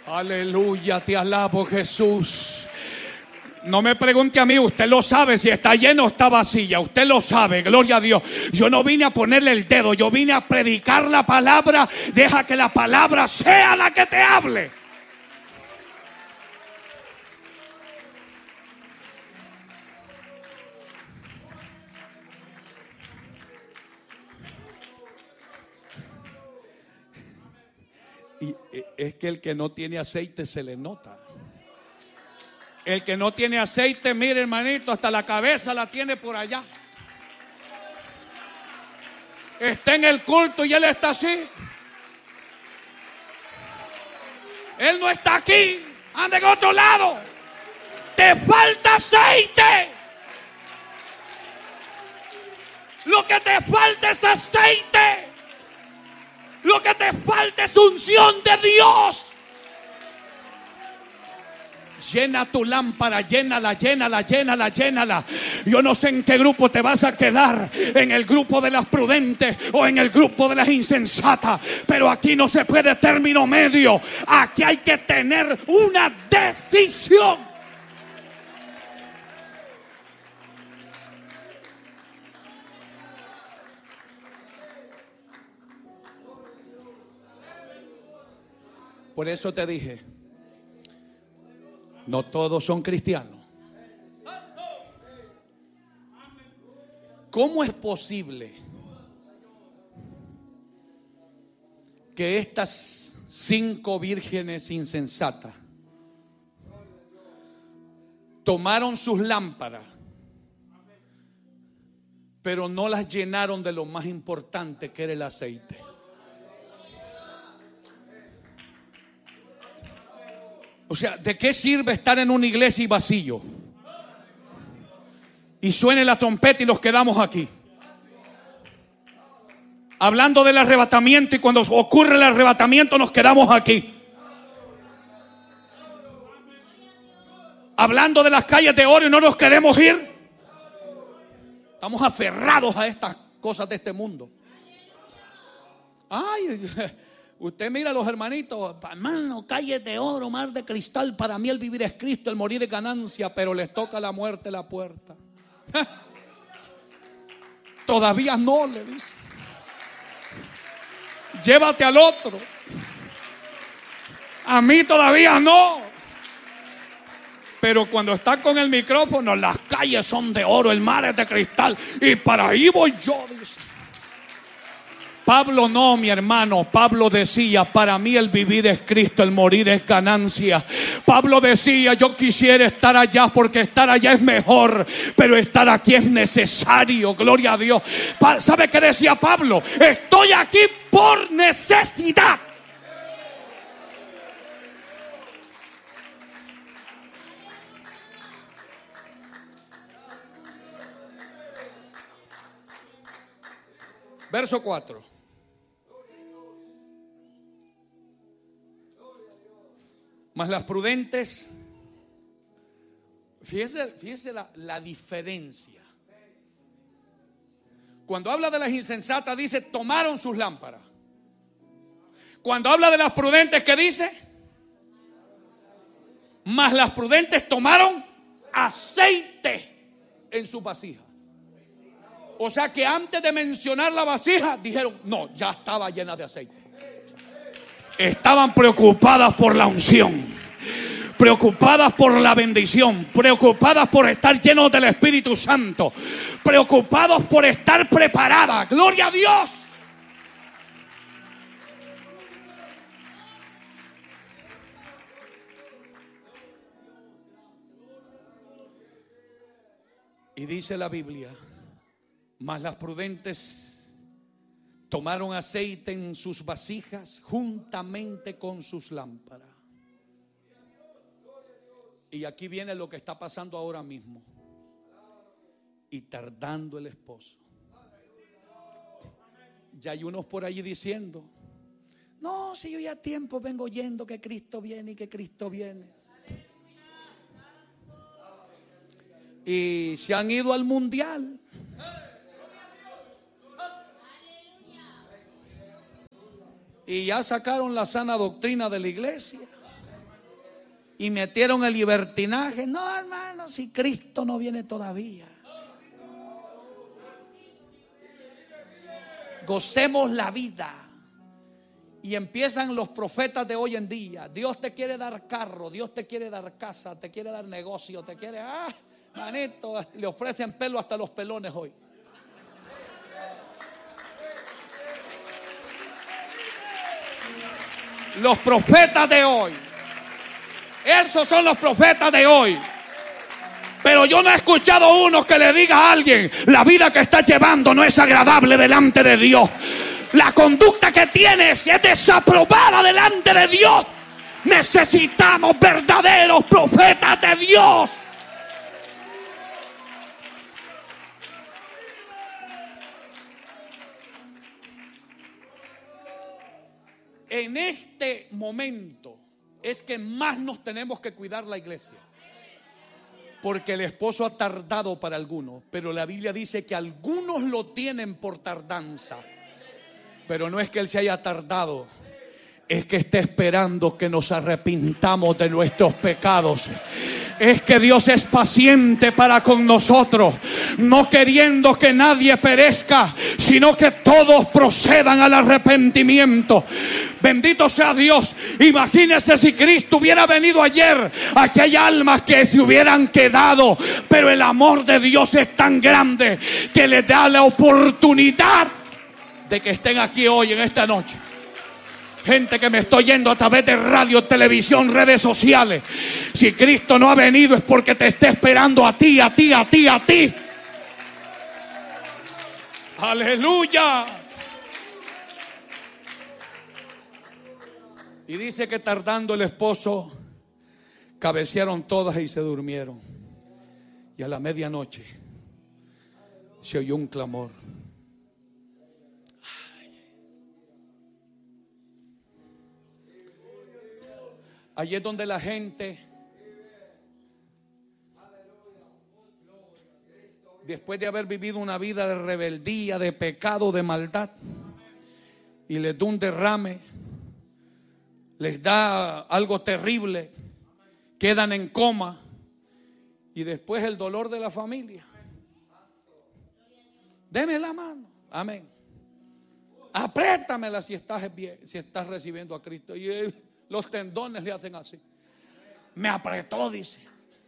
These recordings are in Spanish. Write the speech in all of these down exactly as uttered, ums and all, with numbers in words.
Aleluya, te alabo, Jesús. No me pregunte a mí, usted lo sabe si está lleno o está vacía. Usted lo sabe, gloria a Dios. Yo no vine a ponerle el dedo, yo vine a predicar la palabra. Deja que la palabra sea la que te hable. Y es que el que no tiene aceite se le nota. El que no tiene aceite, mire, hermanito, hasta la cabeza la tiene por allá. Está en el culto y él está así. Él no está aquí, anda en otro lado. Te falta aceite. Lo que te falta es aceite. Lo que te falta es unción de Dios. Llena tu lámpara, llénala, llénala, llénala, llénala. Yo no sé en qué grupo te vas a quedar, en el grupo de las prudentes o en el grupo de las insensatas, pero aquí no se puede término medio. Aquí hay que tener una decisión. Por eso te dije, no todos son cristianos. ¿Cómo es posible que estas cinco vírgenes insensatas tomaron sus lámparas, pero no las llenaron de lo más importante, que era el aceite? O sea, ¿de qué sirve estar en una iglesia y vacío? Y suene la trompeta y nos quedamos aquí. Hablando del arrebatamiento, y cuando ocurre el arrebatamiento nos quedamos aquí. Hablando de las calles de oro y no nos queremos ir. Estamos aferrados a estas cosas de este mundo. Ay, usted mira a los hermanitos, hermano, calles de oro, mar de cristal. Para mí el vivir es Cristo, el morir es ganancia. Pero les toca la muerte la puerta. Todavía no, le dice. Llévate al otro. A mí todavía no. Pero cuando está con el micrófono, las calles son de oro, el mar es de cristal, y para ahí voy yo, dice. Pablo no, mi hermano. Pablo decía, para mí el vivir es Cristo, el morir es ganancia. Pablo decía, yo quisiera estar allá porque estar allá es mejor, pero estar aquí es necesario. Gloria a Dios. ¿Sabe qué decía Pablo? Estoy aquí por necesidad. Verso cuatro. Mas las prudentes, fíjese, fíjese la, la diferencia. Cuando habla de las insensatas dice, tomaron sus lámparas. Cuando habla de las prudentes, ¿qué dice? Mas las prudentes tomaron aceite en su vasija. O sea que antes de mencionar la vasija, dijeron, no, ya estaba llena de aceite. Estaban preocupadas por la unción, preocupadas por la bendición, preocupadas por estar llenos del Espíritu Santo, preocupados por estar preparadas. ¡Gloria a Dios! Y dice la Biblia, mas las prudentes tomaron aceite en sus vasijas juntamente con sus lámparas. Y aquí viene lo que está pasando ahora mismo. Y tardando el esposo. Ya hay unos por allí diciendo, no, si yo ya tiempo vengo oyendo que Cristo viene y que Cristo viene. Y se han ido al mundial. Y ya sacaron la sana doctrina de la iglesia. y metieron el libertinaje. No, hermano, si Cristo no viene todavía. Gocemos la vida. Y empiezan los profetas de hoy en día. Dios te quiere dar carro, Dios te quiere dar casa, te quiere dar negocio, te quiere, ah, manito, le ofrecen pelo hasta los pelones hoy. Los profetas de hoy. Esos son los profetas de hoy. Pero yo no he escuchado uno que le diga a alguien: la vida que estás llevando no es agradable delante de Dios. La conducta que tienes es desaprobada delante de Dios. Necesitamos verdaderos profetas de Dios. En este momento es que más nos tenemos que cuidar la iglesia. Porque el esposo ha tardado para algunos, pero la Biblia dice que algunos lo tienen por tardanza. Pero no es que él se haya tardado, es que está esperando que nos arrepintamos de nuestros pecados. Es que Dios es paciente para con nosotros, no queriendo que nadie perezca, sino que todos procedan al arrepentimiento. Bendito sea Dios. Imagínese si Cristo hubiera venido ayer. Aquí hay almas que se hubieran quedado, pero el amor de Dios es tan grande que les da la oportunidad de que estén aquí hoy en esta noche. Gente que me estoy yendo a través de radio, televisión, redes sociales. Si Cristo no ha venido es porque te está esperando a ti, a ti, a ti, a ti. Aleluya. Y dice que tardando el esposo, cabecearon todas y se durmieron. Y a la medianoche se oyó un clamor. Allí es donde la gente, después de haber vivido una vida de rebeldía, de pecado, de maldad, y les da un derrame, les da algo terrible, quedan en coma, y después el dolor de la familia. Deme la mano, amén. Apriétamela si estás bien, si estás recibiendo a Cristo. Y él, los tendones le hacen así. Me apretó, dice.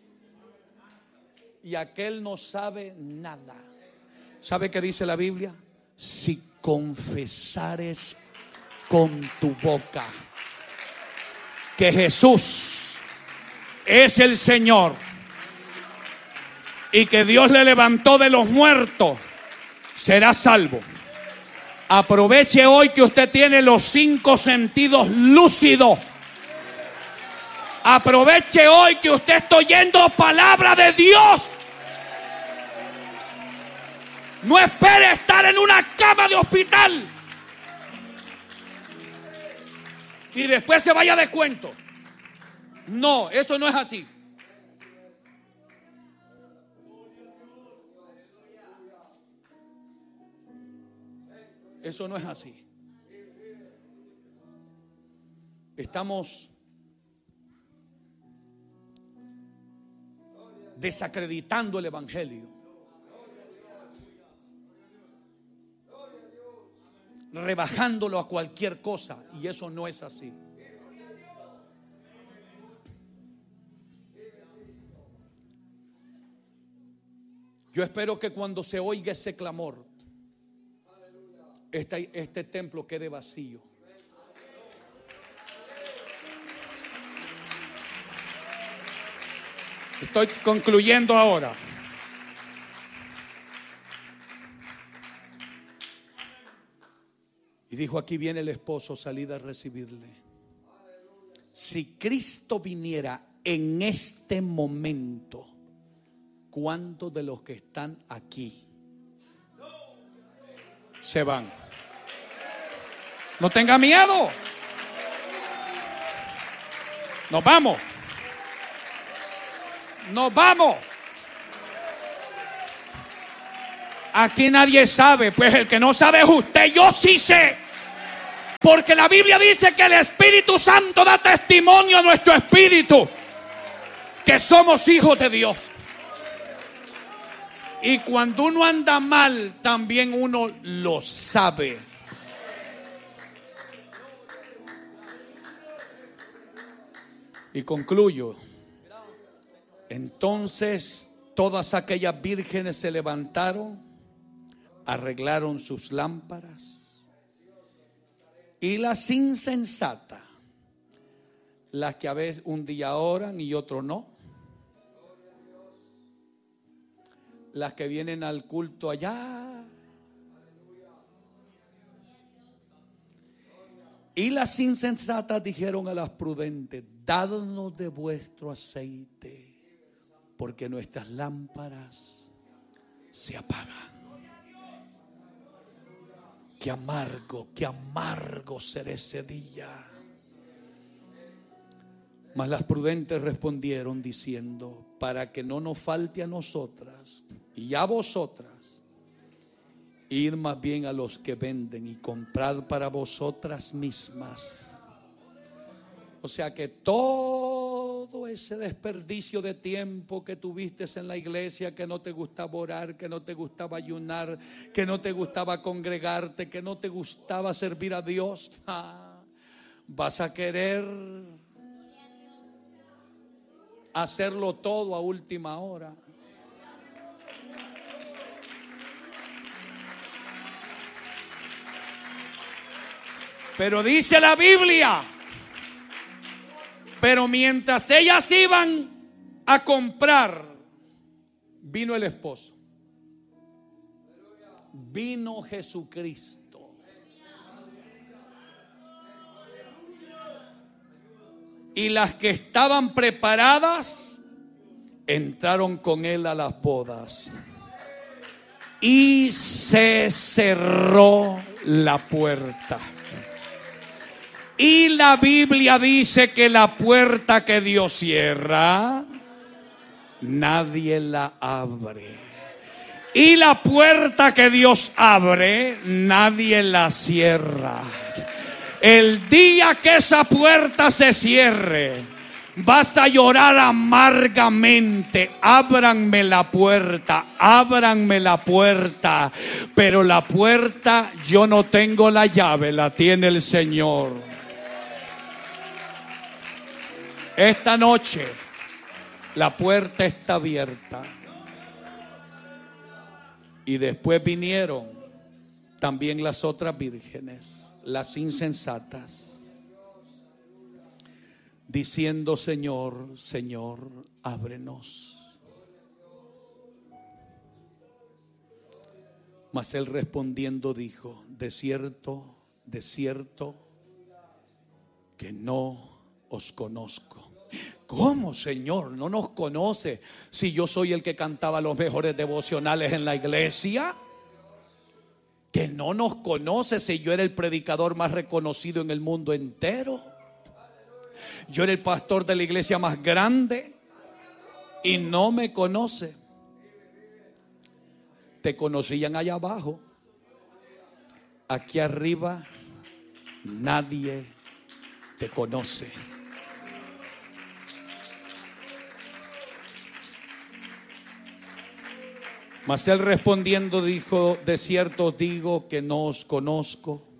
Y aquel no sabe nada. ¿Sabe qué dice la Biblia? Si confesares con tu boca que Jesús es el Señor y que Dios le levantó de los muertos, serás salvo. Aproveche hoy que usted tiene los cinco sentidos lúcidos. Aproveche hoy que usted está oyendo palabra de Dios. No espere estar en una cama de hospital y después se vaya de cuento. No, eso no es así. Eso no es así. Estamos desacreditando el evangelio, rebajándolo a cualquier cosa, y eso no es así. Yo espero que cuando se oiga ese clamor, Este, este templo quede vacío. Estoy concluyendo ahora. Y dijo: aquí viene el esposo, salid a recibirle. Si Cristo viniera en este momento, ¿cuántos de los que están aquí se van? No tenga miedo. Nos vamos. Nos vamos. Aquí nadie sabe. Pues el que no sabe es usted. Yo sí sé. Porque la Biblia dice que el Espíritu Santo da testimonio a nuestro espíritu que somos hijos de Dios. Y cuando uno anda mal, también uno lo sabe. Y concluyo. Entonces todas aquellas vírgenes se levantaron, arreglaron sus lámparas, y las insensatas, las que a veces un día oran y otro no, las que vienen al culto allá, y las insensatas dijeron a las prudentes: dadnos de vuestro aceite, porque nuestras lámparas se apagan. Qué amargo, qué amargo será ese día. Mas las prudentes respondieron diciendo: para que no nos falte a nosotras y a vosotras, id más bien a los que venden y comprad para vosotras mismas. O sea que todo ese desperdicio de tiempo que tuviste en la iglesia, que no te gustaba orar, que no te gustaba ayunar, que no te gustaba congregarte, que no te gustaba servir a Dios, ah, vas a querer hacerlo todo a última hora. Pero dice la Biblia: pero mientras ellas iban a comprar, vino el esposo, vino Jesucristo. Y las que estaban preparadas entraron con él a las bodas, y se cerró la puerta. Y la Biblia dice que la puerta que Dios cierra, nadie la abre. Y la puerta que Dios abre, nadie la cierra. El día que esa puerta se cierre, vas a llorar amargamente: ábranme la puerta, ábranme la puerta. Pero la puerta, yo no tengo la llave, la tiene el Señor. Esta noche la puerta está abierta. Y después vinieron también las otras vírgenes, las insensatas, diciendo: Señor, Señor, ábrenos. Mas él respondiendo dijo: de cierto, de cierto, que no os conozco. ¿Cómo, Señor? ¿No nos conoce si yo soy el que cantaba los mejores devocionales en la iglesia? ¿Que no nos conoce si yo era el predicador más reconocido en el mundo entero? Yo era el pastor de la iglesia más grande y no me conoce. Te conocían allá abajo. Aquí arriba nadie te conoce. Mas él respondiendo dijo: de cierto os digo que no os conozco.